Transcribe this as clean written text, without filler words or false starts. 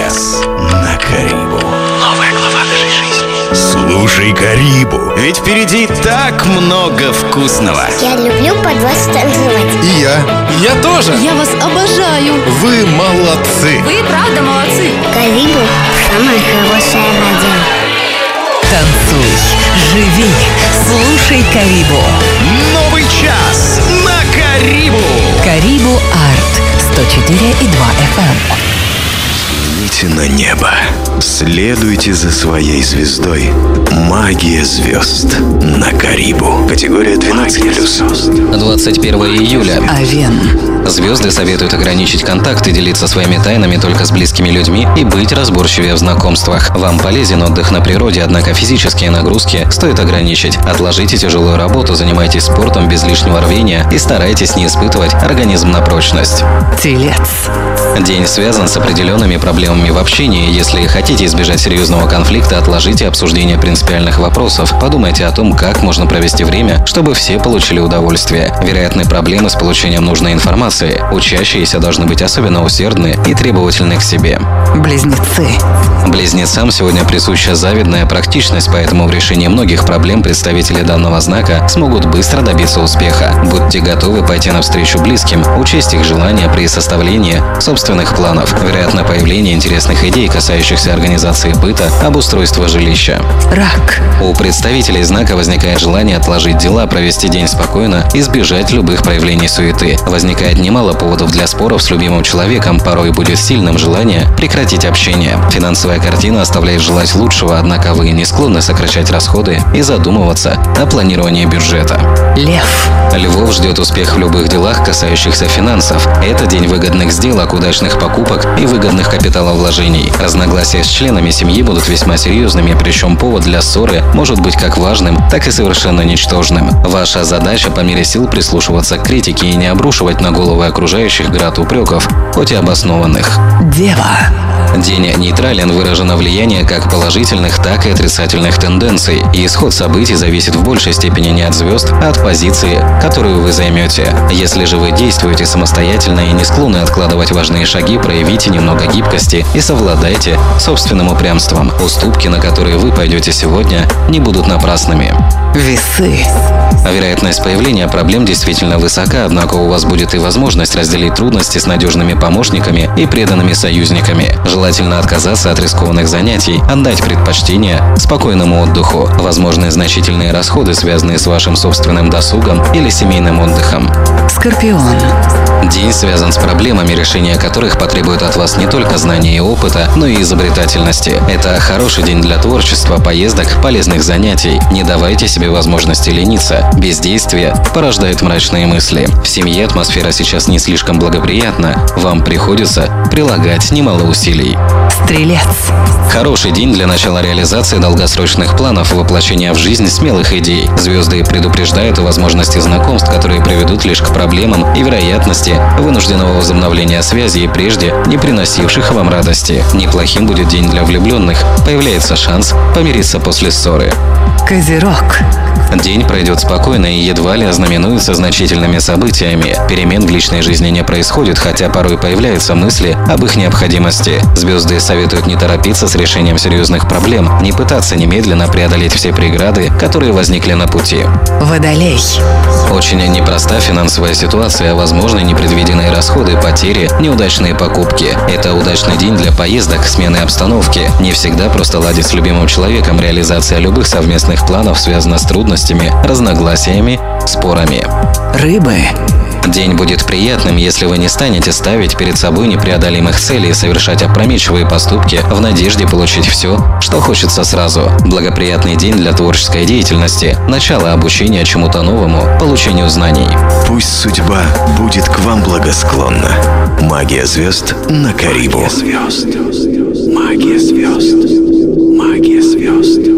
час на Карибу. Новая глава нашей жизни. Слушай Карибу, ведь впереди так много вкусного. Я люблю под вас танцевать. И я тоже. Я вас обожаю. Вы молодцы. Вы правда молодцы. Карибу – самая хорошая радио. Танцуй, живи, слушай Карибу. Новый час на Карибу. Карибу Арт 104,2 FM. Взгляните на небо. Следуйте за своей звездой. Магия звезд на Карибу. Категория 12+. 21 июля. Овен. Звезды советуют ограничить контакты, делиться своими тайнами только с близкими людьми и быть разборчивее в знакомствах. Вам полезен отдых на природе, однако физические нагрузки стоит ограничить. Отложите тяжелую работу, занимайтесь спортом без лишнего рвения и старайтесь не испытывать организм на прочность. Телец. День связан с определенными проблемами в общении. Если хотите избежать серьезного конфликта, отложите обсуждение принципиальных вопросов. Подумайте о том, как можно провести время, чтобы все получили удовольствие. Вероятны проблемы с получением нужной информации. Учащиеся должны быть особенно усердны и требовательны к себе. Близнецы. Близнецам сегодня присуща завидная практичность, поэтому в решении многих проблем представители данного знака смогут быстро добиться успеха. Будьте готовы пойти навстречу близким, учесть их желания при составлении собственных планов. Вероятно появление интересных идей, касающихся организации быта, обустройства жилища. Рак. У представителей знака возникает желание отложить дела, провести день спокойно, избежать любых проявлений суеты. Возникает немало поводов для споров с любимым человеком, порой будет сильным желание прекратить общение. Финансовая картина оставляет желать лучшего, однако вы не склонны сокращать расходы и задумываться о планировании бюджета. Лев. Львов ждет успех в любых делах, касающихся финансов. Это день выгодных сделок, удачных покупок и выгодных капиталовложений. Разногласия с членами семьи будут весьма серьезными, причем повод для ссоры может быть как важным, так и совершенно ничтожным. Ваша задача по мере сил прислушиваться к критике и не обрушивать на головы окружающих град упреков, хоть и обоснованных. Дева. День нейтрален, выражено влияние как положительных, так и отрицательных тенденций, и исход событий зависит в большей степени не от звезд, а от позиции, которую вы займете. Если же вы действуете самостоятельно и не склонны откладывать важные шаги, проявите немного гибкости и совладайте собственным упрямством. Уступки, на которые вы пойдете сегодня, не будут напрасными. Весы. Вероятность появления проблем действительно высока, однако у вас будет и возможность разделить трудности с надежными помощниками и преданными союзниками. Желательно отказаться от рискованных занятий, отдать предпочтение спокойному отдыху. Возможны значительные расходы, связанные с вашим собственным досугом или семейным отдыхом. Скорпион. День связан с проблемами, решение которых потребует от вас не только знания и опыта, но и изобретательности. Это хороший день для творчества, поездок, полезных занятий. Не давайте себе возможности лениться. Бездействие порождает мрачные мысли. В семье атмосфера сейчас не слишком благоприятна. Вам приходится прилагать немало усилий. Стрелец. Хороший день для начала реализации долгосрочных планов, воплощения в жизнь смелых идей. Звезды предупреждают о возможности знакомств, которые приведут лишь к проблемам и вероятности вынужденного возобновления связей, прежде не приносивших вам радости. Неплохим будет день для влюбленных. Появляется шанс помириться после ссоры. Козерог. День пройдет спокойно и едва ли ознаменуется значительными событиями. Перемен в личной жизни не происходит, хотя порой появляются мысли об их необходимости. Звезды советуют не торопиться с решением серьезных проблем, не пытаться немедленно преодолеть все преграды, которые возникли на пути. Водолей. Очень непроста финансовая ситуация, возможны непредвиденные расходы, потери, неудачные покупки. Это удачный день для поездок, смены обстановки. Не всегда просто ладить с любимым человеком, реализация любых совместных планов связана с трудностями, разногласиями, спорами. Рыбы. День будет приятным, если вы не станете ставить перед собой непреодолимых целей и совершать опрометчивые поступки в надежде получить все, что хочется сразу. Благоприятный день для творческой деятельности, начало обучения чему-то новому, получению знаний. Пусть судьба будет к вам благосклонна. Магия звезд на Карибу. Магия звезд. Магия звезд. Магия звезд.